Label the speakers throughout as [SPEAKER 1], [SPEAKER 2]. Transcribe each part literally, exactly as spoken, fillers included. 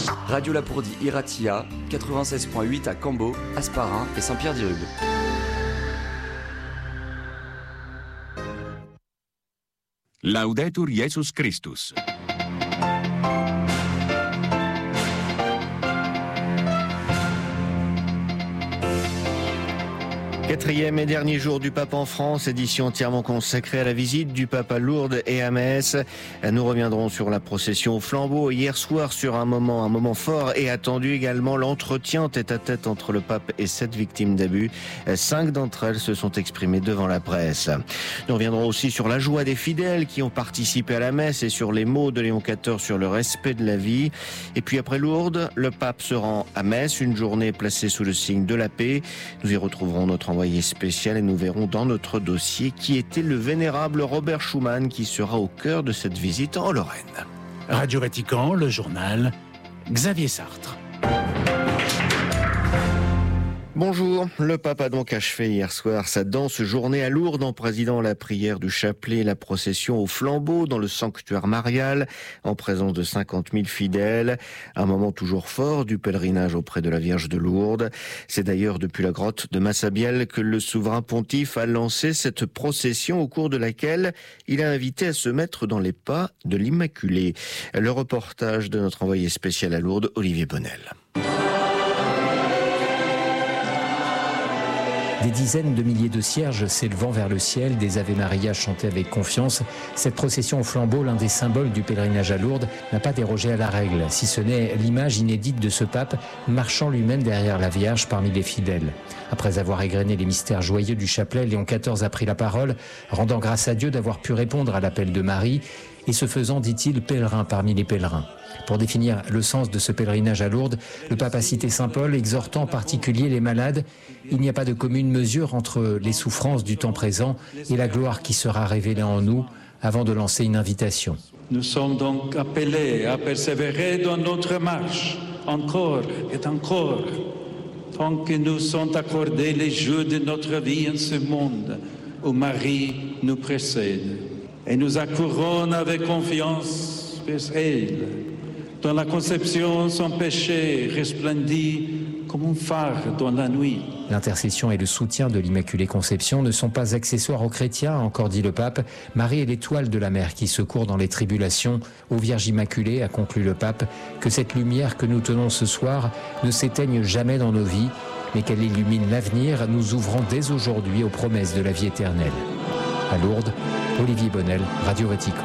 [SPEAKER 1] Radio Lapourdie Iratia, quatre-vingt-seize virgule huit à Cambo, Asparin et Saint-Pierre-d'Irube.
[SPEAKER 2] Laudetur Jesus Christus.
[SPEAKER 3] Quatrième et dernier jour du pape en France, édition entièrement consacrée à la visite du pape à Lourdes et à Metz. Nous reviendrons sur la procession au flambeau hier soir sur un moment, un moment fort et attendu également, l'entretien tête-à-tête entre le pape et sept victimes d'abus. Cinq d'entre elles se sont exprimées devant la presse. Nous reviendrons aussi sur la joie des fidèles qui ont participé à la messe et sur les mots de Léon quatorze sur le respect de la vie. Et puis après Lourdes, le pape se rend à Metz, une journée placée sous le signe de la paix. Nous y retrouverons notre envoyé spécial et nous verrons dans notre dossier qui était le vénérable Robert Schuman qui sera au cœur de cette visite en Lorraine.
[SPEAKER 4] Radio Vatican, le journal, Xavier Sartre.
[SPEAKER 3] Bonjour, le pape a donc achevé hier soir sa dense journée à Lourdes en présidant la prière du chapelet et la procession au flambeau dans le sanctuaire marial en présence de cinquante mille fidèles. Un moment toujours fort du pèlerinage auprès de la Vierge de Lourdes. C'est d'ailleurs depuis la grotte de Massabielle que le souverain pontife a lancé cette procession au cours de laquelle il a invité à se mettre dans les pas de l'Immaculée. Le reportage de notre envoyé spécial à Lourdes, Olivier Bonnel.
[SPEAKER 5] Des dizaines de milliers de cierges s'élevant vers le ciel, des Ave Maria chantés avec confiance. Cette procession au flambeau, l'un des symboles du pèlerinage à Lourdes, n'a pas dérogé à la règle, si ce n'est l'image inédite de ce pape marchant lui-même derrière la Vierge parmi les fidèles. Après avoir égrené les mystères joyeux du chapelet, Léon quatorze a pris la parole, rendant grâce à Dieu d'avoir pu répondre à l'appel de Marie, et se faisant, dit-il, pèlerin parmi les pèlerins. Pour définir le sens de ce pèlerinage à Lourdes, le pape a cité saint Paul, exhortant en particulier les malades. Il n'y a pas de commune mesure entre les souffrances du temps présent et la gloire qui sera révélée en nous, avant de lancer une invitation.
[SPEAKER 6] Nous sommes donc appelés à persévérer dans notre marche, encore et encore, tant que nous sont accordés les jours de notre vie en ce monde où Marie nous précède. Et nous accourons avec confiance vers elle, dont la conception sans péché resplendit comme un phare dans la nuit.
[SPEAKER 5] L'intercession et le soutien de l'Immaculée Conception ne sont pas accessoires aux chrétiens, a encore dit le pape. Marie est l'étoile de la mer qui secourt dans les tribulations. Ô Vierge Immaculée, a conclu le pape, que cette lumière que nous tenons ce soir ne s'éteigne jamais dans nos vies, mais qu'elle illumine l'avenir, nous ouvrant dès aujourd'hui aux promesses de la vie éternelle. À Lourdes, Olivier Bonnel, Radio Vatican.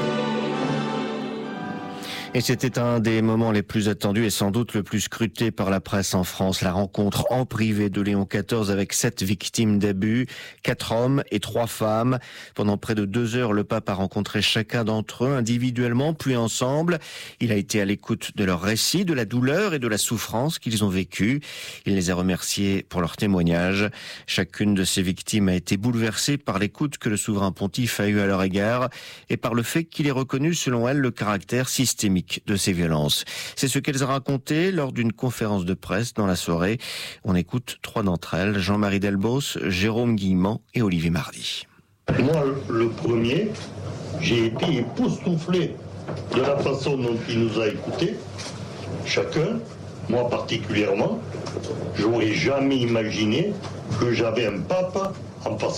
[SPEAKER 3] Et c'était un des moments les plus attendus et sans doute le plus scruté par la presse en France. La rencontre en privé de Léon quatorze avec sept victimes d'abus, quatre hommes et trois femmes. Pendant près de deux heures, le pape a rencontré chacun d'entre eux individuellement, puis ensemble. Il a été à l'écoute de leurs récits, de la douleur et de la souffrance qu'ils ont vécue. Il les a remerciés pour leur témoignage. Chacune de ces victimes a été bouleversée par l'écoute que le souverain pontife a eue à leur égard et par le fait qu'il ait reconnu, selon elle, le caractère systémique de ces violences. C'est ce qu'elles ont raconté lors d'une conférence de presse dans la soirée. On écoute trois d'entre elles, Jean-Marie Delbos, Jérôme Guillemant et Olivier Mardy.
[SPEAKER 7] Moi, le premier, j'ai été époustouflé de la façon dont il nous a écoutés, chacun, moi particulièrement. J'aurais jamais imaginé que j'avais un pape en face